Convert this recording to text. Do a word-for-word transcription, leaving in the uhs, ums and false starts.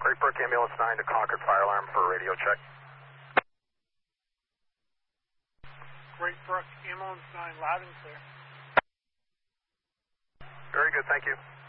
Great Brook Ambulance nine to Concord Fire Alarm for a radio check. Great Brook Ambulance nine, loud and clear. Very good, thank you.